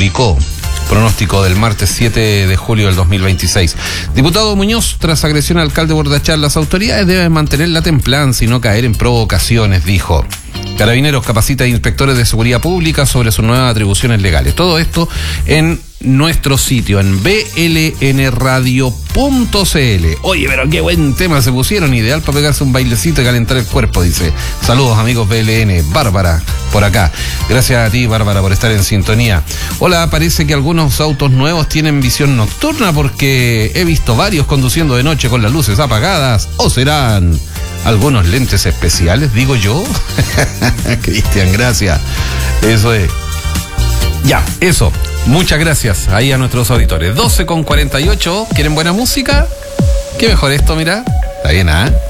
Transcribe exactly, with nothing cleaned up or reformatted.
Curicó. Pronóstico del martes siete de julio del dos mil veintiséis. Diputado Muñoz, tras agresión al alcalde Bordachar, las autoridades deben mantener la templanza y no caer en provocaciones, dijo. Carabineros capacita a inspectores de seguridad pública sobre sus nuevas atribuciones legales. Todo esto en nuestro sitio, en b l n radio punto c l. Oye, pero qué buen tema se pusieron, ideal para pegarse un bailecito y calentar el cuerpo, dice. Saludos, amigos B L N. Bárbara, por acá. Gracias a ti, Bárbara, por estar en sintonía. Hola, parece que algunos autos nuevos tienen visión nocturna porque he visto varios conduciendo de noche con las luces apagadas. ¿O serán algunos lentes especiales, digo yo? Cristian, gracias. Eso es. Ya, eso. Muchas gracias ahí a nuestros auditores. doce con cuarenta y ocho. ¿Quieren buena música? Qué mejor esto, mira. Está bien, ¿ah? ¿eh?